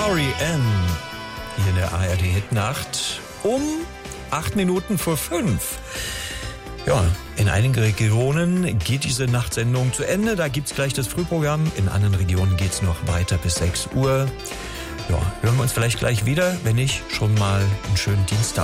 R.E.M. hier in der ARD Hitnacht um 8 Minuten vor 5. Ja, in einigen Regionen geht diese Nachtsendung zu Ende. Da gibt's gleich das Frühprogramm. In anderen Regionen geht's noch weiter bis 6 Uhr. Ja, hören wir uns vielleicht gleich wieder, wenn nicht schon mal einen schönen Dienstag.